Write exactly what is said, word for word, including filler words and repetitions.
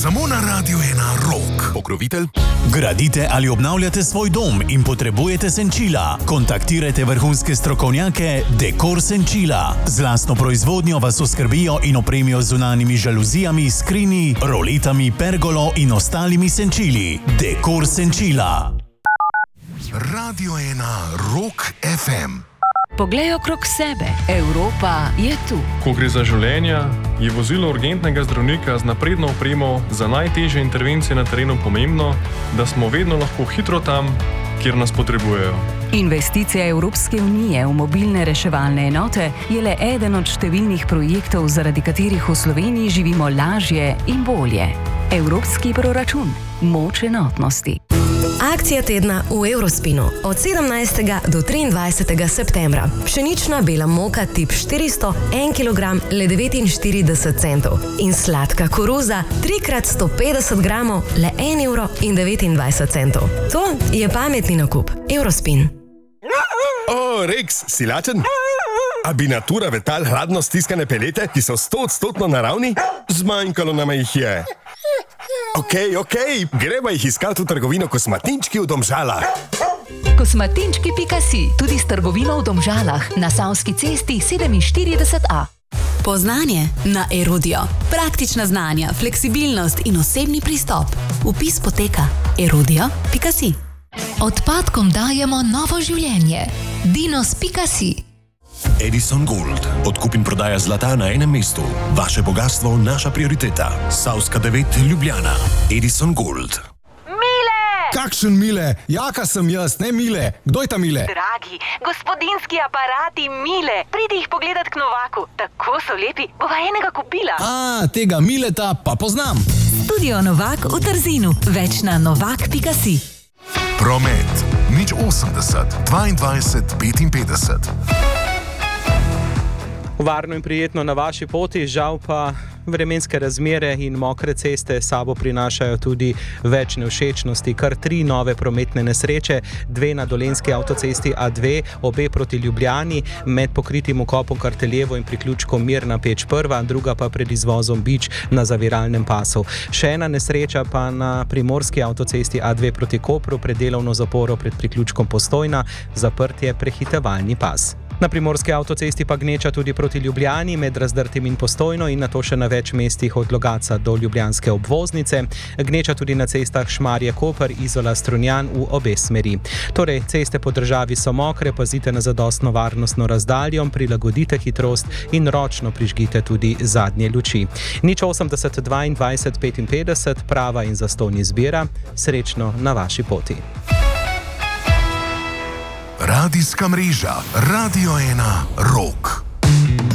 Samo na Radiu ena Rock. Pokrovitelj. Gradite ali obnavljate svoj dom in potrebujete senčila? Kontaktirajte vrhunske strokovnjake Dekor Senčila. Z lastno proizvodnjo vas oskrbijo in opremijo z zunanjimi žaluzijami, skrini, roletami, pergolo in ostalimi senčili. Dekor Senčila. Radio ena Rock ef em. Poglej okrog sebe. Evropa je tu. Ko gre za življenja, je vozilo urgentnega zdravnika z napredno opremo za najtežje intervencije na terenu pomembno, da smo vedno lahko hitro tam, kjer nas potrebujejo. Investicija Evropske unije v mobilne reševalne enote je le eden od številnih projektov, zaradi katerih v Sloveniji živimo lažje in bolje. Evropski proračun. Moč enotnosti. Akcija tedna v Eurospinu od sedemnajstega do triindvajsetega septembra. Pšenična bela moka tip štiristo, en kilogram, le devetinštirideset centov. In sladka koruza, tri krat sto petdeset gramov, le en evro in devetindvajset centov. To je pametni nakup. Eurospin. O, Rex, si lačen? A bi natura vetal hladno stiskane pelete, ki so stoodstotno naravni? Zmanjkalo nama jih je. Ok, ok, greva jih iskati v trgovino Kosmatinčki v Domžalah. Kosmatinčki pika si, tudi s trgovino v Domžalah, na Savski cesti sedeminštirideset A. Poznanje na Erudio. Praktična znanja, fleksibilnost in osebni pristop. Vpis poteka erudio pika si. Odpadkom dajemo novo življenje. Dinos pika si. Edison Gold. Odkup in prodaja zlata na enem mestu. Vaše bogatstvo, naša prioriteta. Savska devet, Ljubljana. Edison Gold. Mile! Kakšen Mile? Jaka sem jaz, ne Mile. Kdo je ta Mile? Dragi, gospodinski aparati Mile. Pridi jih pogledat k Novaku. Tako so lepi, bova enega kupila. A, tega Mileta pa poznam. Studio Novak v Trzinu. Več na novak pika si. Promet. Nič osemdeset, dvaindvajset, petinpetdeset. Varno in prijetno na vaši poti, žal pa vremenske razmere in mokre ceste sabo prinašajo tudi več nevšečnosti. Kar tri nove prometne nesreče, dve na dolenjski avtocesti A dve, obe proti Ljubljani, med pokritim vkopom Karteljevo in priključkom Mirna Peč prva, druga pa pred izvozom Bič na zaviralnem pasu. Še ena nesreča pa na primorski avtocesti A dve proti Kopru, pred delovno zaporo pred priključkom Postojna, zaprt je prehitevalni pas. Na primorski avtocesti pa gneča tudi proti Ljubljani med Razdrtim in Postojno in nato še na več mestih od Logatca do ljubljanske obvoznice. Gneča tudi na cestah Šmarje-Koper, Izola-Strunjan v obe smeri. Torej, ceste po državi so mokre, pazite na zadostno varnostno razdaljo, prilagodite hitrost in ročno prižgite tudi zadnje luči. Nič osemdeset, dvaindvajset, petinpetdeset, prava in zastonj izbira. Srečno na vaši poti. Radijska mreža Radio ena Rock.